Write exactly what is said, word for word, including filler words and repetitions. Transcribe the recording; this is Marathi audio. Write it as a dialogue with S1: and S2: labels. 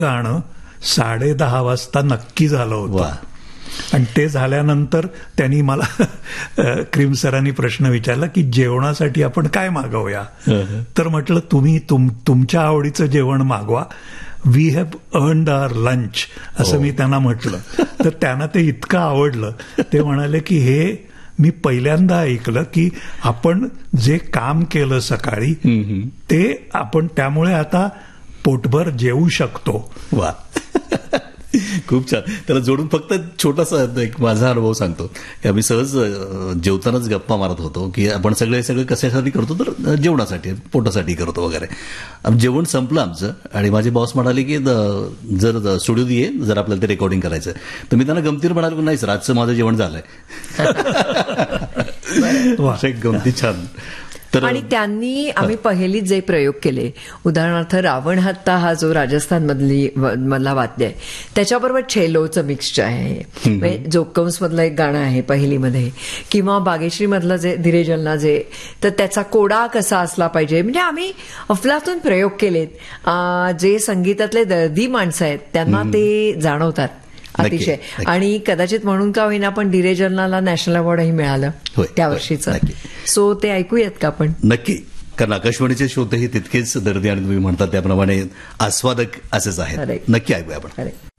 S1: गाणं साडे दहा वाजता नक्की झालं होतं. आणि ते झाल्यानंतर त्यांनी मला क्रीम सरांनी प्रश्न विचारला की जेवणासाठी आपण काय मागवूया. तर म्हटलं तुम्ही तुम तुमच्या आवडीचं जेवण मागवा. We have earned our lunch असं मी त्यांना म्हटलं. तर त्यांना ते इतकं आवडलं. ते म्हणाले की हे मी पहिल्यांदा ऐकलं की आपण जे काम केलं सकाळी ते आपण त्यामुळे आता पोटभर जेवू शकतो.
S2: वा, खूप छान. त्याला जोडून फक्त छोटासा एक माझा अनुभव सांगतो की आम्ही सहज जेवतानाच गप्पा मारत होतो की आपण सगळे सगळे कशासाठी करतो, तर जेवणासाठी, पोटासाठी करतो वगैरे. जेवण संपलं आमचं आणि माझे बॉस म्हणाले की जर स्टुडिओ ये जर आपल्याला ते रेकॉर्डिंग करायचं. तर मी त्यांना गमतीवर म्हणालो की नाही सर, आजचं माझं जेवण झालंय. गमती छान.
S3: आणि त्यांनी आम्ही पहिलीच जे प्रयोग केले, उदाहरणार्थ रावण हत्ता हा जो राजस्थान मधली मधला वाद्य आहे त्याच्याबरोबर छेलोचं मिक्स आहे. जोकम्स मधलं एक गाणं आहे पहिलीमध्ये, किंवा बागेश्री मधलं जे धीरेजलना जे, तर त्याचा कोडा कसा असला पाहिजे. म्हणजे आम्ही अफलातून प्रयोग केलेत. जे संगीतातले दर्दी माणसं आहेत त्यांना ते जाणवतात अतिशय. आणि कदाचित म्हणून का होईना पण धीरेजलनाला नॅशनल अवॉर्डही मिळालं त्या वर्षीचं. सो ते ऐकूयात का आपण?
S2: नक्की, कारण आकाशवाणीचे श्रोतेही तितकेच दर्दी आणि तुम्ही म्हणतात त्याप्रमाणे आस्वादक असेच आहेत. नक्की ऐकूया आपण.